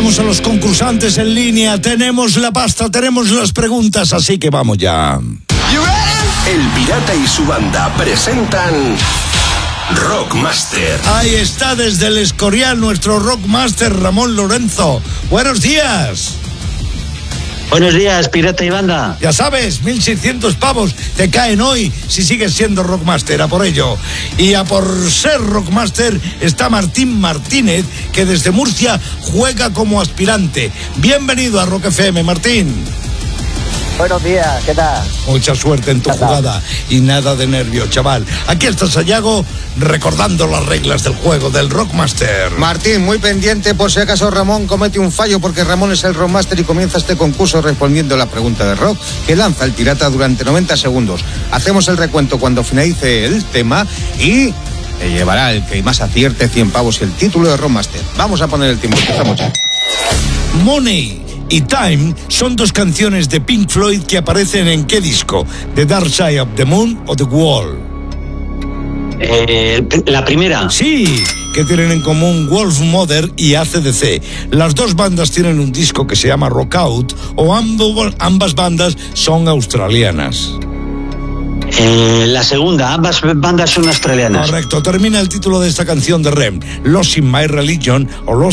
tenemos a los concursantes en línea, tenemos la pasta, tenemos las preguntas, así que vamos ya. El Pirata y su banda presentan Rockmaster. Ahí está desde el Escorial nuestro Rockmaster Ramón Lorenzo. Buenos días. Buenos días, Pirata y banda. Ya sabes, 1.600 pavos te caen hoy si sigues siendo Rockmaster, a por ello. Y a por ser Rockmaster está Martín Martínez, que desde Murcia juega como aspirante. Bienvenido a Rock FM, Martín. Buenos días, ¿qué tal? Mucha suerte en tu jugada y nada de nervio, chaval. Aquí está Sayago recordando las reglas del juego del Rockmaster. Martín, muy pendiente por si acaso Ramón comete un fallo, porque Ramón es el Rockmaster y comienza este concurso respondiendo la pregunta de rock que lanza el pirata durante 90 segundos. Hacemos el recuento cuando finalice el tema y te llevará el que más acierte 100 pavos y el título de Rockmaster. Vamos a poner el tiempo, empezamos ya. Money y Time son dos canciones de Pink Floyd que aparecen ¿en qué disco? ¿The Dark Side of the Moon o The Wall? La primera. Sí, que tienen en común Wolf Mother y AC/DC. Las dos bandas tienen un disco que se llama Rock Out, o ambas bandas son australianas. La segunda, ambas bandas son australianas. Correcto, termina el título de esta canción de REM, Lost in My Religion o Lost